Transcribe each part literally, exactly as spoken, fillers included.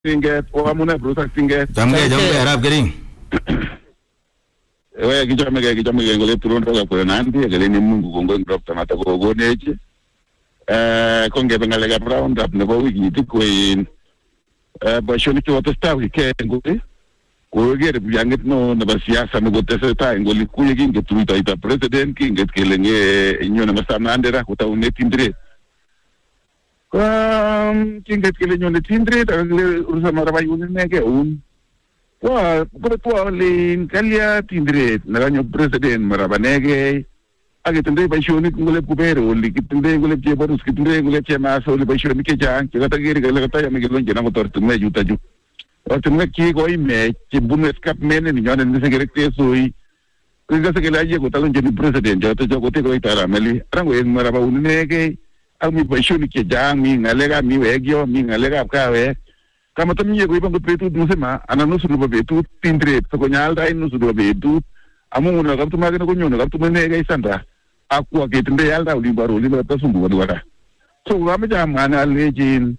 Tinget, o amune Bruce ak Tinget. Jamge jamge arab kering. Ewe kichome ke kichome ke ngole turondo ka kwa nandi ngale ni Mungu kongo ndopta mata ko goneje. Eh konge bengale ka round up nebo wiki tikwe eh bashoni ki watasta wiki ngole. Ko gere biyangit no na basiasa no gotese ta ngoli kuye kinge tuita ita president kinge kelenge nyona masana andera kuta unetindre. Um, kinget kile nyone tindre ta kile urusa maraba yuni nege un wa ko to le kalia tindre na ganyo president maraba nege age tindre ba shoni ngole kubere oli kitindre ngole ke barus kitindre ngole ke ma so le ba shoni ke jang ke ta gere gele ta yame gelo jena ko tortu me juta ju o tumme ki ko ime ke bunu skap mene ni nyone ni segere te soi ko ga se gele aje ko ta ngene president jota jo ko te ko itara meli rango en maraba uni nege ami bashoni ke jang mi ngalega mi wegyo mi ngalega kawe kama tamye ko ibang petu dusema ana no sulu betu tindre ko nyalda ino sulu betu amu na kaptu magena ko nyono kaptu mene ga isanda akwa ke tinde yalda uli baro uli ba tasungu wadi waka so gama jam ana lejin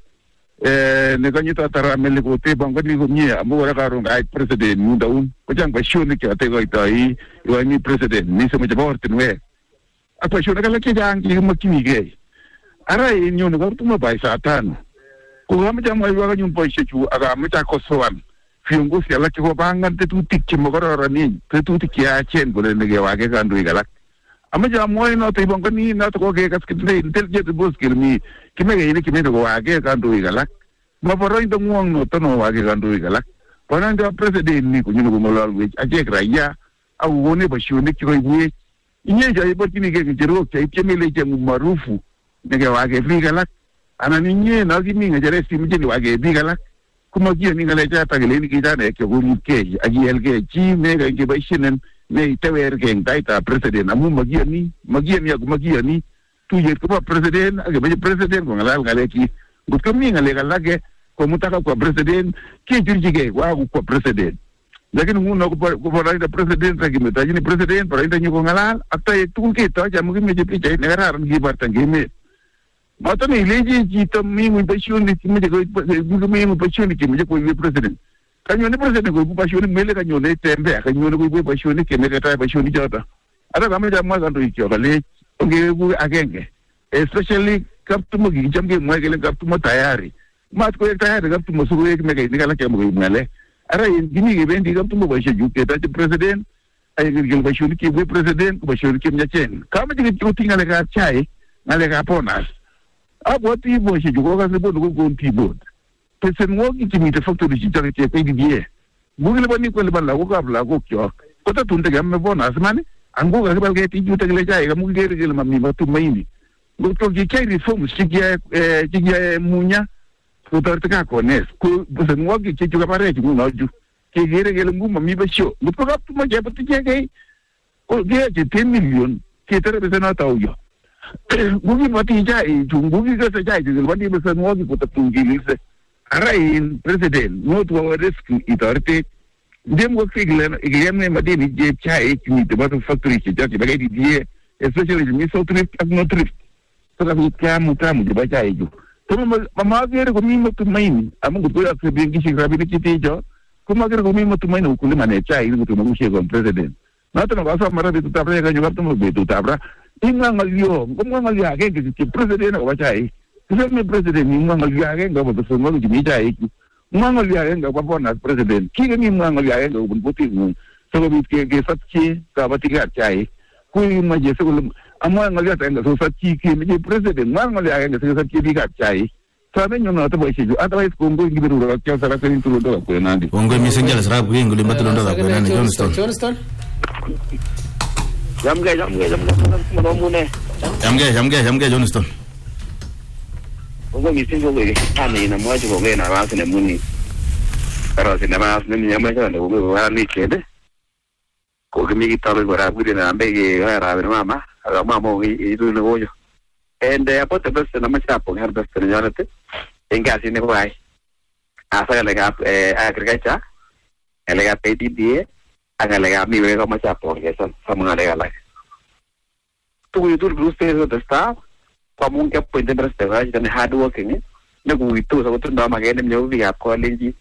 eh ne ganyita tara mele ko te bang ko ni ko nye amu wala karo ngai president mu daun ko jang bashoni ke ate ko itai yo ni president ni se mo jabor tinwe akwa shona kala ke jang ki makini ge ara inyo no gartu ma bai satano ko ga mja mo iwa nyun po shechu aga mja ko sowan fiungo si ala ko bangan te tu tikki mo garara ni te tu tikki a chen gole ne ge wage gandu igalak amaja mo no te bon ni na to ko ge kas kinte intelligent bos kilmi kime ge ni kime go wage gandu igalak ma poro indo ngong no to no wage gandu igalak pona ndo president ni ko nyugo mo lal we aje graya au woni ba shuni ki ko iwe inye ja ibo kini ge jero ke kemele je marufu nege wage bigalak ana ninye na gimi ngere simjini wage bigalak kuma giyo ni ngale jata gele ni kijana ke guru ke agi elge ji me ga ge baishinen me tewer ge ndaita president amu magiyo ni magiyo ni agu magiyo ni tu ye ko president age be president ko ngala ngale ki gutko mi ngale galage ko mutaka ko president ki jirjige wa ko president lakini nguno ko ko raida president agi metaji ni president para inda nyugo ngala akta ye tu ke ta jamu me je piche ne garan gi bartan ge me mata ni leji jita mi mu bashoni ti me ko bu mi mu bashoni ti me ko we president kanyo ne president ko bu bashoni mele kanyo ne tembe kanyo ne ko bu bashoni ke ne ta bashoni jota ada kame jamma kan to ikyo kale nge bu agenge especially kaptu mo gi jamge mo gele kaptu mo tayari mat ko tayari kaptu mo suru ek me ke ni kala ke mo mele ara gini ge bendi kaptu mo bashe ju ke ta president ay ge bashoni ke bu president ko bashoni ke nyachen kama ji ko tingale ka chai ngale ka ponas abo tibo shi jugo ka sebo dugo gon tibo pesen wogi kimite factory shi tare te pe die bugile bani ko le balla ko kabla ko kyo ko ta tunde gamme bona asmani ango ga bal ke ti juta gele jay ga mu gere gele mammi batu mayini go to gi kay reform shi ge eh gi munya ko tarte ka ko nes ko pesen wogi ke juga pare ju no ju ke gere gele mu mammi ba sho go to ga tu ma je pati je ge ko ge je ten million ke tare be na tawyo Gugi mati jai, gugi kasa jai, jadi wadi besar wadi kota tunggi lise. Arain president, not wa risk itorte. Dia mau kiglan, iglan ne mati ni je jai kini tempat factory kita sebagai di dia, especially di misal trip, agno trip. Setelah kamu kamu coba jai ju. Tapi mama agar kami mau tu main, amu kutu aku bilang kisah rabi ni kita jo. Kami agar kami mau tu main, ukule mana jai itu kutu manusia kon president. Nanti nak asal marah itu tabra yang juga tu mau betul tabra. Inga ngalyo, ngomong ngalyo age ke president ko bachai. Kasi me president ni ngomong ngalyo age ngaba so ngalo gimi jai. Ngomong ngalyo age ngaba bona president. Ki ni ngomong ngalyo age ngaba buti ngo. So bit ke ke satchi ka batiga jai. Ku ma je so amma ngalyo ta ngo satchi ki me president ngomong ngalyo age ngo satchi biga jai. Sabe nyo no to boy siju. Otherwise kongo ngibiru ro ka sara ka intro do ko nandi. Kongo messenger sara ku nguli matulo ndo ko nandi Johnston. Johnston. Jamge jamge jamge mo mune jamge jamge jamge Johnston ogo misingo ge ani na mo jo ge na ba se ne muni pero se ne ba se ne nyama ja ne ogo wa ni kede ko ge mi gitalo go ra buri na be ge ra be mama aga mama ge idu ne go yo ende apo te beste na ma chapo her beste ne yarate enga sine ko ai asa le ga eh agriculture ele ga P D D aga le ga mi be ko ma chapo ge sa sama le ga la tu itu terus terus tetap kamu ke poin terus terus jadi hard working ni nekuitos ako tindoi maket nemie ko biikab Kalenjin